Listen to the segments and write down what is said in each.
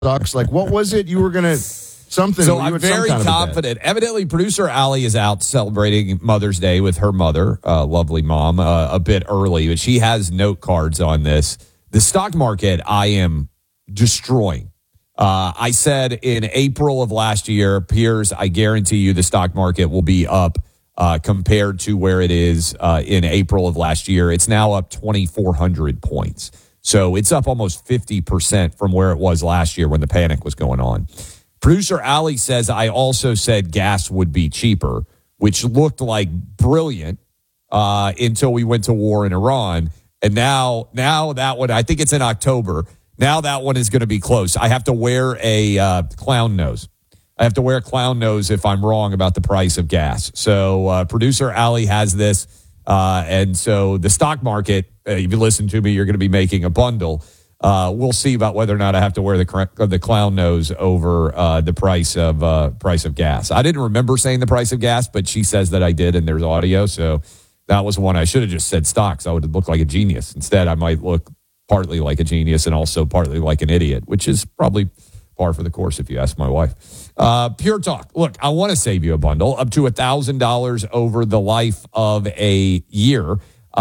Ducks. Like, what was it you were going to... Something. So I'm very confident. Evidently, producer Allie is out celebrating Mother's Day with her mother, lovely mom, a bit early, but she has note cards on this. The stock market, I am destroying. I said in April of last year, Piers, I guarantee you the stock market will be up compared to where it is in April of last year. It's now up 2,400 points. So it's up almost 50% from where it was last year when the panic was going on. Producer Allie says, I also said gas would be cheaper, which looked like brilliant until we went to war in Iran. And now that one, I think it's in October. Now that one is going to be close. I have to wear a clown nose. I have to wear a clown nose if I'm wrong about the price of gas. So producer Allie has this. And so the stock market, if you listen to me, you're going to be making a bundle. We'll see about whether or not I have to wear the clown nose over the price of gas. I didn't remember saying the price of gas, but she says that I did, and there's audio. So that was one I should have just said stocks. I would look like a genius. Instead, I might look partly like a genius and also partly like an idiot, which is probably par for the course if you ask my wife. Pure Talk. Look, I want to save you a bundle up to $1,000 over the life of a year.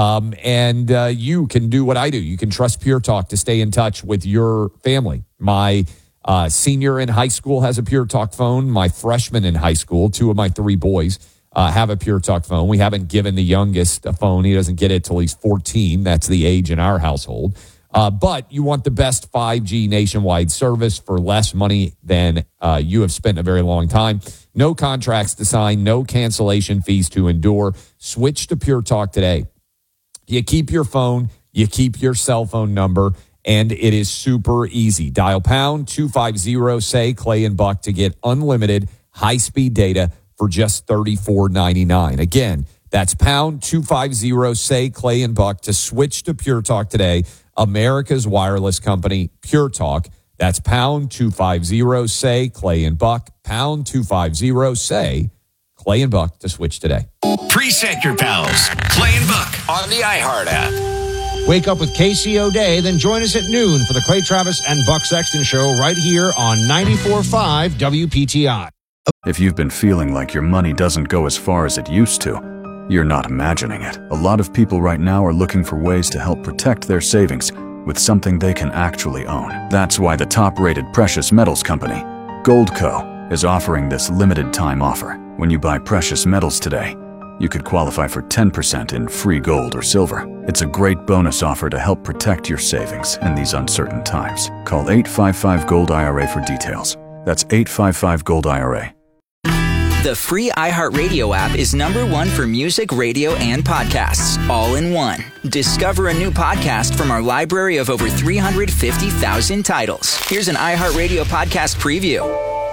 And you can do what I do. You can trust Pure Talk to stay in touch with your family. My senior in high school has a Pure Talk phone. My freshman in high school, 2 of my 3 boys, have a Pure Talk phone. We haven't given the youngest a phone. He doesn't get it till he's 14. That's the age in our household. But you want the best 5G nationwide service for less money than you have spent in a very long time. No contracts to sign, no cancellation fees to endure. Switch to Pure Talk today. You keep your phone, you keep your cell phone number, and it is super easy. Dial pound 250, say Clay and Buck to get unlimited high-speed data for just $34.99. Again, that's pound 250, say Clay and Buck to switch to Pure Talk today. America's wireless company, Pure Talk. That's pound 250, say Clay and Buck. Pound 250, say Clay and Buck to switch today. Preset your pals. Clay and Buck on the iHeart app. Wake up with Casey O'Day, then join us at noon for the Clay Travis and Buck Sexton Show right here on 94.5 WPTI. If you've been feeling like your money doesn't go as far as it used to, you're not imagining it. A lot of people right now are looking for ways to help protect their savings with something they can actually own. That's why the top-rated precious metals company, Goldco, is offering this limited time offer. When you buy precious metals today, you could qualify for 10% in free gold or silver. It's a great bonus offer to help protect your savings in these uncertain times. Call 855-GOLD-IRA for details. That's 855-GOLD-IRA. The free iHeartRadio app is #1 for music, radio, and podcasts, all in one. Discover a new podcast from our library of over 350,000 titles. Here's an iHeartRadio podcast preview.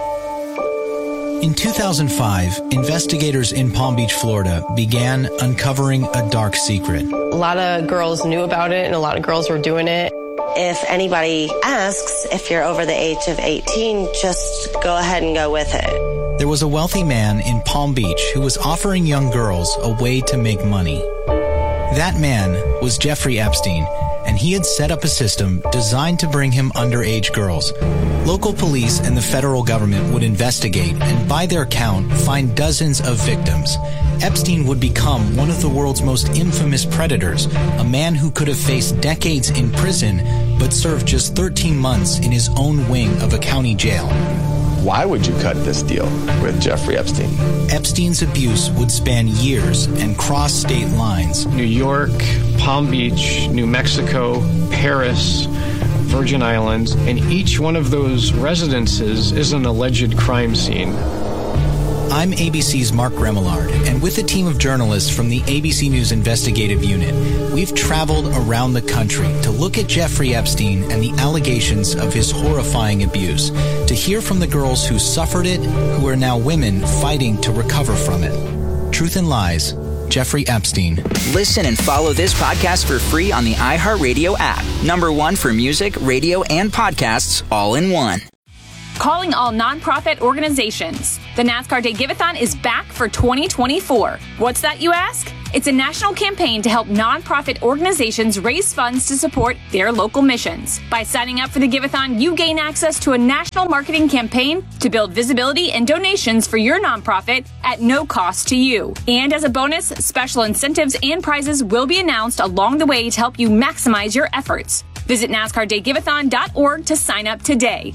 In 2005, investigators in Palm Beach, Florida, began uncovering a dark secret. A lot of girls knew about it, and a lot of girls were doing it. If anybody asks if you're over the age of 18, just go ahead and go with it. There was a wealthy man in Palm Beach who was offering young girls a way to make money. That man was Jeffrey Epstein, and he had set up a system designed to bring him underage girls. Local police and the federal government would investigate and, by their count, find dozens of victims. Epstein would become one of the world's most infamous predators, a man who could have faced decades in prison but served just 13 months in his own wing of a county jail. Why would you cut this deal with Jeffrey Epstein? Epstein's abuse would span years and cross state lines. New York, Palm Beach, New Mexico, Paris, Virgin Islands, and each one of those residences is an alleged crime scene. I'm ABC's Mark Remillard, and with a team of journalists from the ABC News Investigative Unit, we've traveled around the country to look at Jeffrey Epstein and the allegations of his horrifying abuse, to hear from the girls who suffered it, who are now women fighting to recover from it. Truth and Lies, Jeffrey Epstein. Listen and follow this podcast for free on the iHeartRadio app. #1 for music, radio, and podcasts, all in one. Calling all nonprofit organizations. The NASCAR Day Give-A-thon is back for 2024. What's that, you ask? It's a national campaign to help nonprofit organizations raise funds to support their local missions. By signing up for the Give-A-thon, you gain access to a national marketing campaign to build visibility and donations for your nonprofit at no cost to you. And as a bonus, special incentives and prizes will be announced along the way to help you maximize your efforts. Visit NASCARDayGiveathon.org to sign up today.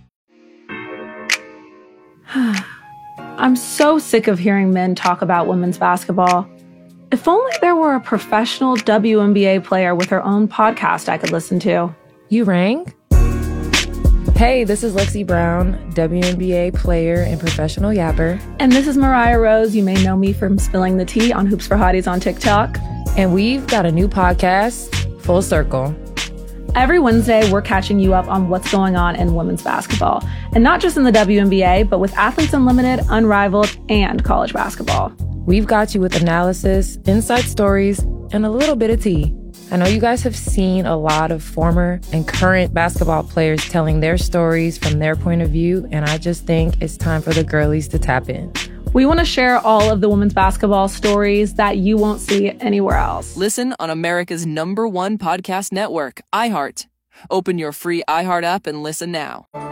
I'm so sick of hearing men talk about women's basketball. If only there were a professional WNBA player with her own podcast I could listen to. You rang? Hey, this is Lexi Brown, WNBA player and professional yapper. And this is Mariah Rose. You may know me from spilling the tea on Hoops for Hotties on TikTok. And we've got a new podcast, Full Circle. Every Wednesday, we're catching you up on what's going on in women's basketball. And not just in the WNBA, but with Athletes Unlimited, Unrivaled, and college basketball. We've got you with analysis, inside stories, and a little bit of tea. I know you guys have seen a lot of former and current basketball players telling their stories from their point of view, and I just think it's time for the girlies to tap in. We want to share all of the women's basketball stories that you won't see anywhere else. Listen on America's #1 podcast network, iHeart. Open your free iHeart app and listen now.